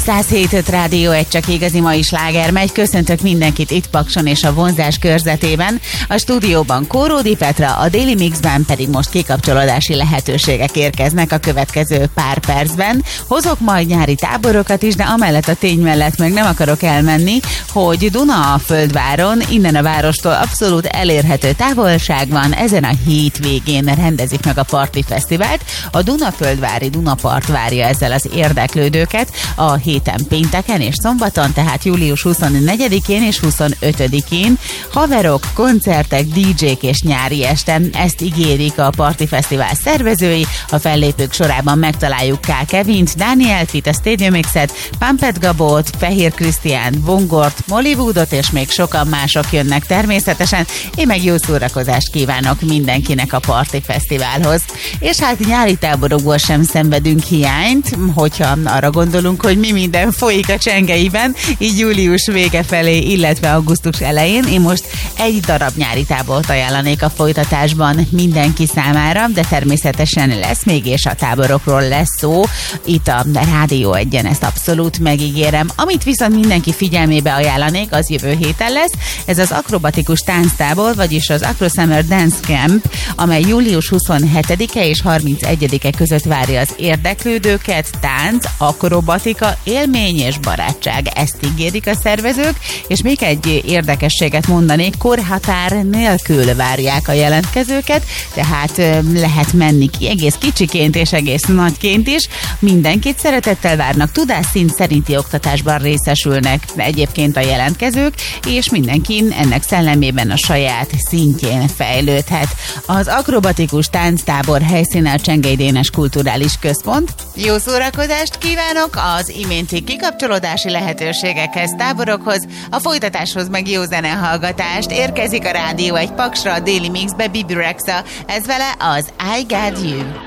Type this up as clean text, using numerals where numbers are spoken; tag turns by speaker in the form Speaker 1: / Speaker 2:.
Speaker 1: 107.5 Rádió, egy csak igazi mai sláger megy. Köszöntök mindenkit itt Pakson és a vonzás körzetében. A stúdióban Kóródi Petra, a Daily Mixben pedig most kikapcsolódási lehetőségek érkeznek a következő pár percben. Hozok majd nyári táborokat is, de amellett a tény mellett meg nem akarok elmenni, hogy Duna-Földváron, innen a várostól abszolút elérhető távolságban ezen a hétvégén rendezik meg a Parti Fesztivált. A Duna-Földvári Dunapart várja ezzel az érdeklődőket a héten pénteken és szombaton, tehát július 24-én és 25-én. Haverok, koncertek, DJ-k és nyári este, ezt ígérik a Parti Fesztivál szervezői. A fellépők sorában megtaláljuk K. Kevint, Dánielt, a Stadium X-et, Pampet Gabót, Fehér Krisztiánt, Bongort, Mollywoodot és még sokan mások jönnek természetesen. Én meg jó szórakozást kívánok mindenkinek a Parti Fesztiválhoz. És hát nyári táborokból sem szenvedünk hiányt, hogyha arra gondolunk, hogy mi minden folyik a csengeiben, így július vége felé, illetve augusztus elején. Én most egy darab nyári tábort ajánlanék a folytatásban mindenki számára, de természetesen lesz még, és a táborokról lesz szó. Itt a Rádió Egyen, ezt abszolút megígérem. Amit viszont mindenki figyelmébe ajánlanék, az jövő héten lesz. Ez az akrobatikus tánctábor, vagyis az Acro Summer Dance Camp, amely július 27-e és 31-e között várja az érdeklődőket. Tánc, akrobatika, élmény és barátság, ezt ígérik a szervezők, és még egy érdekességet mondanék, korhatár nélkül várják a jelentkezőket, tehát lehet menni ki egész kicsiként és egész nagyként is. Mindenkit szeretettel várnak, tudásszint szerinti oktatásban részesülnek egyébként a jelentkezők, és mindenki ennek szellemében a saját szintjén fejlődhet. Az akrobatikus tánctábor helyszíne a Csengei Dénes Kulturális Központ. Jó szórakozást kívánok az iménti kikapcsolódási lehetőségekhez, táborokhoz, a folytatáshoz meg jó zenehallgatást. Érkezik a Rádió egy Paksra, a Daily Mixbe, Bibi Rexha, ez vele az I Got You.